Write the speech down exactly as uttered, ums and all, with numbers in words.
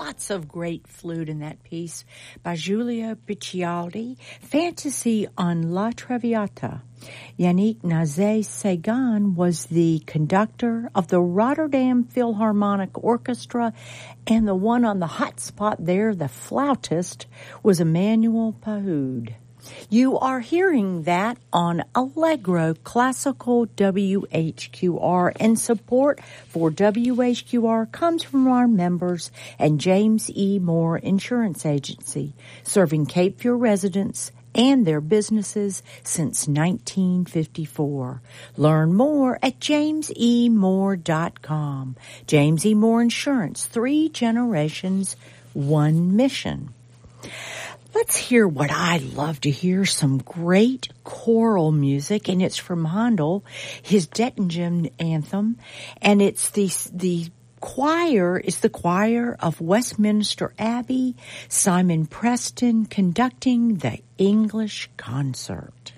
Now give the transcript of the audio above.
lots of great flute in that piece by Giulio Biccialdi, Fantasy on La Traviata. Yannick Nazet-Séguin was the conductor of the Rotterdam Philharmonic Orchestra, and the one on the hot spot there, the flautist, was Emmanuel Pahud. You are hearing that on Allegro Classical W H Q R, and support for W H Q R comes from our members and James E. Moore Insurance Agency, serving Cape Fear residents and their businesses since nineteen fifty-four. Learn more at james e moore dot com. James E. Moore Insurance, three generations, one mission. Let's hear what I love to hear, some great choral music, and it's from Handel, his Dettingen anthem, and it's the the choir is the choir of Westminster Abbey, Simon Preston conducting the English concert.